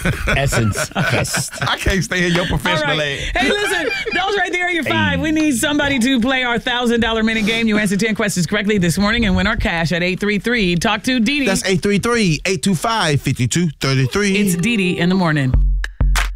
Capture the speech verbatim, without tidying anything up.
Essence Fest. I can't stay in your professional All right. leg. Hey, listen, those right there are your five. We need somebody to play our one thousand dollars minute game. You answer ten questions correctly this morning and win our cash at eight three three. Talk to Dee Dee. That's eight three three, eight two five, five two three three. It's Dee Dee in the morning.